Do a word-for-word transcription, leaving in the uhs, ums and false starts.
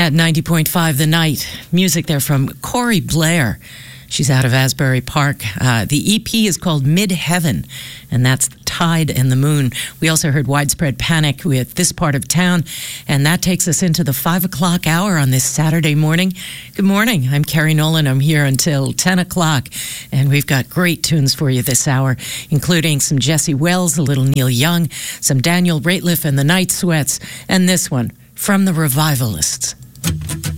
At ninety point five The Night, music there from Corey Blair. She's out of Asbury Park. Uh, the E P is called Mid-Heaven, and that's the Tide and the Moon. We also heard Widespread Panic with This Part of Town, and that takes us into the five o'clock hour on this Saturday morning. Good morning. I'm Carrie Nolan. I'm here until ten o'clock, and we've got great tunes for you this hour, including some Jesse Wells, a little Neil Young, some Daniel Rateliff and the Night Sweats, and this one from the Revivalists.